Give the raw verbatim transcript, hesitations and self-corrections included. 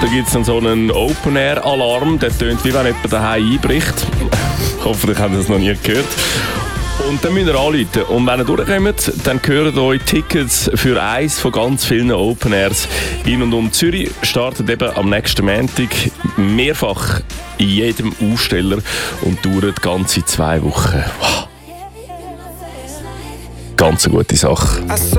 Da gibt es dann so einen Open-Air-Alarm, der tönt, wie wenn jemand daheim einbricht. Hoffentlich habt ihr das noch nie gehört. Und dann müsst ihr anrufen. Und wenn ihr durchkommt, dann gehören euch Tickets für eins von ganz vielen Open Airs in und um Zürich. Startet eben am nächsten Montag mehrfach in jedem Aussteller und dauert ganze zwei Wochen. Wow. Ganz eine gute Sache.